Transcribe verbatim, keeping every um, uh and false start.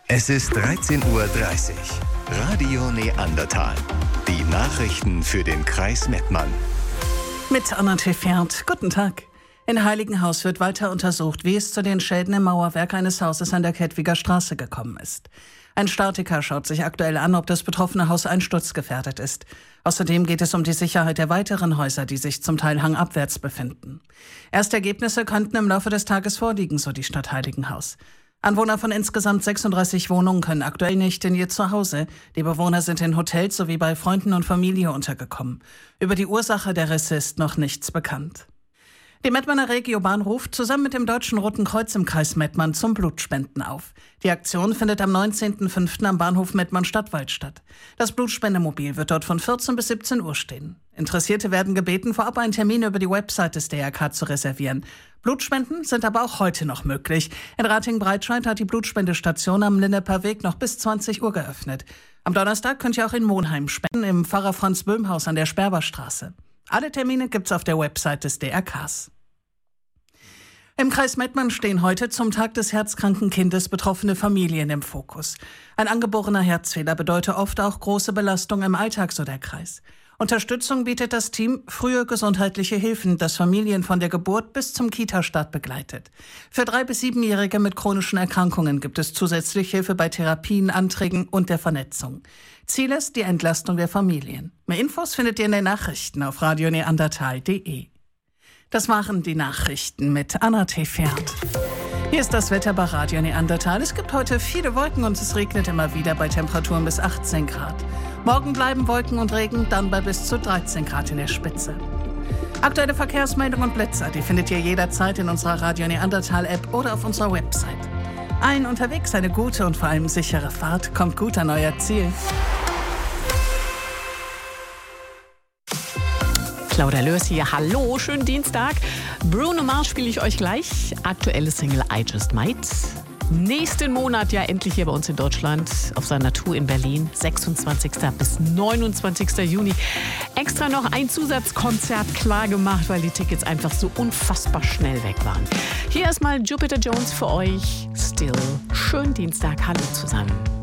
Es ist dreizehn Uhr dreißig. Radio Neandertal. Die Nachrichten für den Kreis Mettmann. Mit Anna Tefert. Guten Tag. In Heiligenhaus wird weiter untersucht, wie es zu den Schäden im Mauerwerk eines Hauses an der Kettwiger Straße gekommen ist. Ein Statiker schaut sich aktuell an, ob das betroffene Haus einsturzgefährdet ist. Außerdem geht es um die Sicherheit der weiteren Häuser, die sich zum Teil hangabwärts befinden. Erste Ergebnisse könnten im Laufe des Tages vorliegen, so die Stadt Heiligenhaus. Anwohner von insgesamt sechsunddreißig Wohnungen können aktuell nicht in ihr Zuhause. Die Bewohner sind in Hotels sowie bei Freunden und Familie untergekommen. Über die Ursache der Risse ist noch nichts bekannt. Die Mettmanner Regiobahn ruft zusammen mit dem Deutschen Roten Kreuz im Kreis Mettmann zum Blutspenden auf. Die Aktion findet am neunzehnten fünften am Bahnhof Mettmann-Stadtwald statt. Das Blutspendemobil wird dort von vierzehn bis siebzehn Uhr stehen. Interessierte werden gebeten, vorab einen Termin über die Website des D R K zu reservieren. Blutspenden sind aber auch heute noch möglich. In Rating-Breitscheid hat die Blutspendestation am Linneper Weg noch bis zwanzig Uhr geöffnet. Am Donnerstag könnt ihr auch in Monheim spenden, im Pfarrer Franz Böhm Haus an der Sperberstraße. Alle Termine gibt's auf der Website des D R Ks. Im Kreis Mettmann stehen heute zum Tag des herzkranken Kindes betroffene Familien im Fokus. Ein angeborener Herzfehler bedeutet oft auch große Belastung im Alltag, so der Kreis. Unterstützung bietet das Team Frühe gesundheitliche Hilfen, das Familien von der Geburt bis zum Kita-Start begleitet. Für drei- bis siebenjährige mit chronischen Erkrankungen gibt es zusätzlich Hilfe bei Therapien, Anträgen und der Vernetzung. Ziel ist die Entlastung der Familien. Mehr Infos findet ihr in den Nachrichten auf radio neandertal punkt de. Das waren die Nachrichten mit Anna Tefert. Hier ist das Wetter bei Radio Neandertal. Es gibt heute viele Wolken und es regnet immer wieder bei Temperaturen bis achtzehn Grad. Morgen bleiben Wolken und Regen, dann bei bis zu dreizehn Grad in der Spitze. Aktuelle Verkehrsmeldungen und Blitzer, die findet ihr jederzeit in unserer Radio Neandertal App oder auf unserer Website. Allen unterwegs eine gute und vor allem sichere Fahrt. Kommt gut an euer Ziel. Claudia Lörs hier. Hallo, schönen Dienstag. Bruno Mars spiele ich euch gleich. Aktuelle Single I Just Might. Nächsten Monat ja endlich hier bei uns in Deutschland auf seiner Tour in Berlin. sechsundzwanzigsten bis neunundzwanzigsten Juni. Extra noch ein Zusatzkonzert klar gemacht, weil die Tickets einfach so unfassbar schnell weg waren. Hier erstmal Jupiter Jones für euch. Still. Schönen Dienstag. Hallo zusammen.